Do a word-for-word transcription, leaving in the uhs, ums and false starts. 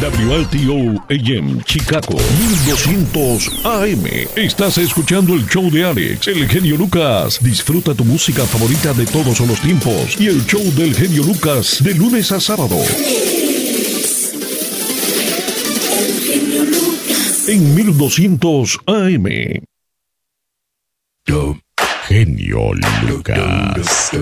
W L T O A M Chicago mil doscientos A M. Estás escuchando el show de Alex, el genio Lucas. Disfruta tu música favorita de todos los tiempos y el show del genio Lucas de lunes a sábado. En mil doscientos A M. Genio Lucas.